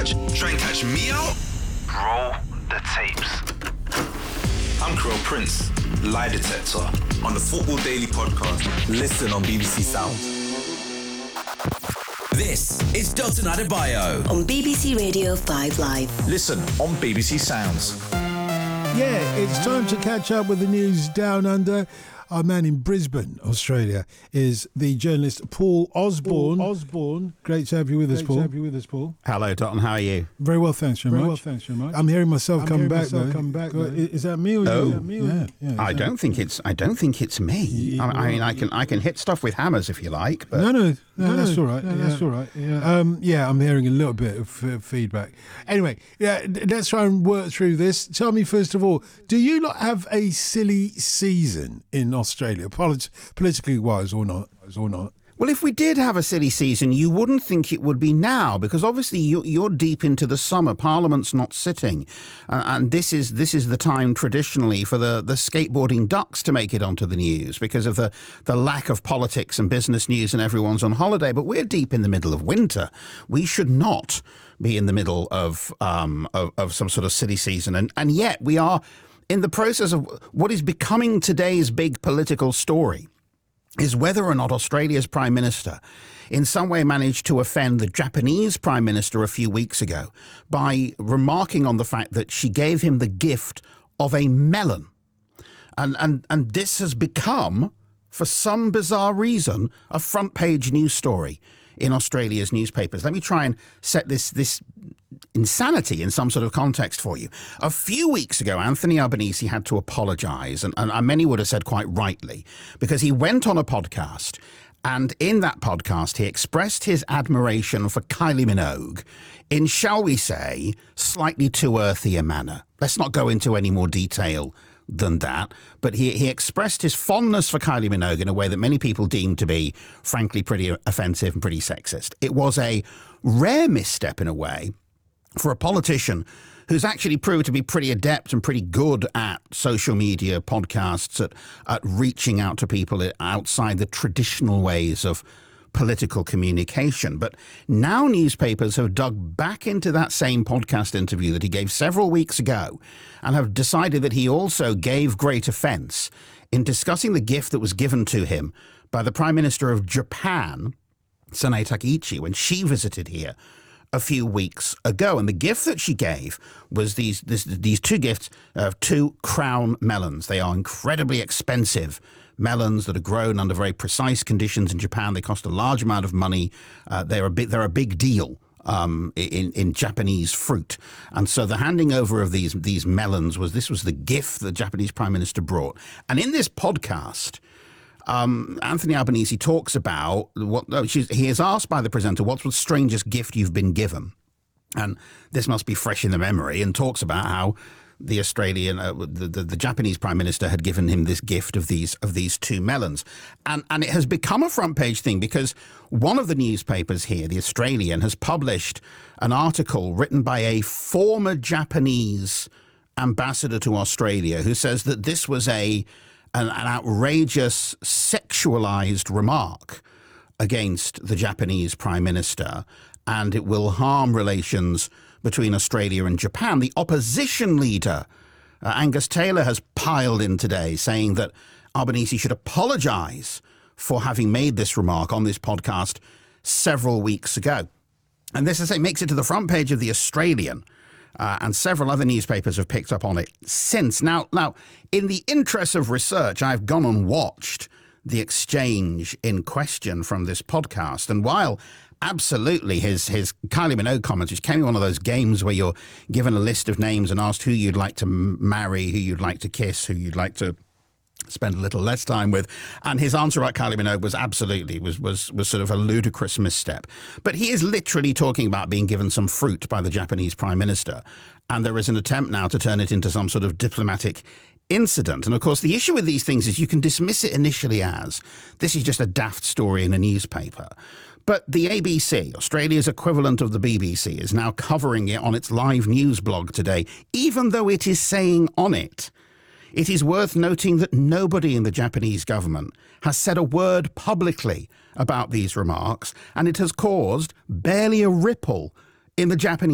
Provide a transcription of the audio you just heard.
catch me out? Roll the tapes. I'm Kirill Prince, lie detector on the Football Daily podcast. Listen on BBC Sounds. This is Dalton Adebayo on BBC Radio 5 Live. Listen on BBC Sounds. Yeah, it's time to catch up with the news down under. Our man in Brisbane, Australia, is the journalist Paul Osborne. Great to have you with us, Paul. Hello, Dalton. How are you? Very well, thanks very much. I'm hearing myself come back. Is that me or you? Yeah. I don't think it's me. I mean, I can hit stuff with hammers if you like. But... No, that's all right. That's all right. Yeah. I'm hearing a little bit of feedback. Anyway, let's try and work through this. Tell me first of all, do you not have a silly season in Australia, politically wise or not? Well, if we did have a silly season, you wouldn't think it would be now, because obviously you're deep into the summer. Parliament's not sitting, and this is the time traditionally for the skateboarding ducks to make it onto the news because of the lack of politics and business news, and everyone's on holiday. But we're deep in the middle of winter. We should not be in the middle of some sort of silly season, and yet we are in the process of what is becoming today's big political story. Is whether or not Australia's Prime Minister in some way managed to offend the Japanese Prime Minister a few weeks ago by remarking on the fact that she gave him the gift of a melon. And this has become, for some bizarre reason, a front page news story in Australia's newspapers. Let me try and set this insanity in some sort of context for you. A few weeks ago, Anthony Albanese had to apologise, and many would have said quite rightly, because he went on a podcast, and in that podcast he expressed his admiration for Kylie Minogue in, shall we say, slightly too earthy a manner. Let's not go into any more detail than that, but he expressed his fondness for Kylie Minogue in a way that many people deemed to be, frankly, pretty offensive and pretty sexist. It was a rare misstep in a way for a politician who's actually proved to be pretty adept and pretty good at social media, podcasts, at reaching out to people outside the traditional ways of political communication. But now newspapers have dug back into that same podcast interview that he gave several weeks ago and have decided that he also gave great offence in discussing the gift that was given to him by the Prime Minister of Japan, Sanae Takaichi, when she visited here a few weeks ago. And the gift that she gave was these two gifts of 2 crown melons. They are incredibly expensive melons that are grown under very precise conditions in Japan. They cost a large amount of money. They're a big deal in Japanese fruit. And so the handing over of these melons was the gift the Japanese Prime Minister brought. And in this podcast, Anthony Albanese talks about he is asked by the presenter, what's the strangest gift you've been given? And this must be fresh in the memory, and talks about how the Australian, the Japanese Prime Minister had given him this gift of these 2 melons. And it has become a front page thing because one of the newspapers here, the Australian, has published an article written by a former Japanese ambassador to Australia who says that this was an outrageous sexualized remark against the Japanese Prime Minister, and it will harm relations between Australia and Japan. The opposition leader, Angus Taylor, has piled in today saying that Albanese should apologise for having made this remark on this podcast several weeks ago. And this, as I say, makes it to the front page of The Australian. And several other newspapers have picked up on it since. Now, in the interest of research, I've gone and watched the exchange in question from this podcast. And while absolutely his Kylie Minogue comments, which came in one of those games where you're given a list of names and asked who you'd like to marry, who you'd like to kiss, who you'd like to spend a little less time with, and his answer about Kylie Minogue was sort of a ludicrous misstep. But he is literally talking about being given some fruit by the Japanese Prime Minister, and there is an attempt now to turn it into some sort of diplomatic incident. And of course, the issue with these things is you can dismiss it initially as this is just a daft story in a newspaper. But the ABC, Australia's equivalent of the BBC, is now covering it on its live news blog today, even though it is saying on it, it is worth noting that nobody in the Japanese government has said a word publicly about these remarks, and it has caused barely a ripple in the Japanese